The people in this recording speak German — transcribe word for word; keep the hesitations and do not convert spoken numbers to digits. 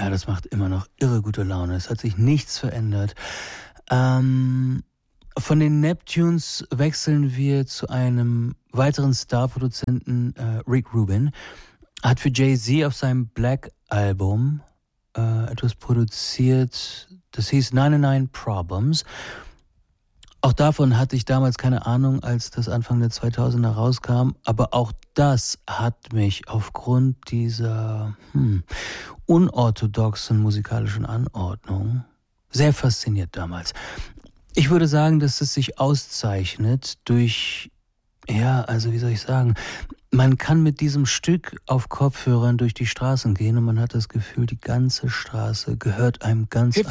Ja, das macht immer noch irre gute Laune. Es hat sich nichts verändert. Ähm, von den Neptunes wechseln wir zu einem weiteren Starproduzenten, äh, Rick Rubin. Hat für Jay-Z auf seinem Black-Album äh, etwas produziert, das hieß neunundneunzig Problems. Auch davon hatte ich damals keine Ahnung, als das Anfang der zweitausender rauskam, aber auch das hat mich aufgrund dieser hm, unorthodoxen musikalischen Anordnung sehr fasziniert damals. Ich würde sagen, dass es sich auszeichnet durch, ja, also wie soll ich sagen, man kann mit diesem Stück auf Kopfhörern durch die Straßen gehen und man hat das Gefühl, die ganze Straße gehört einem ganz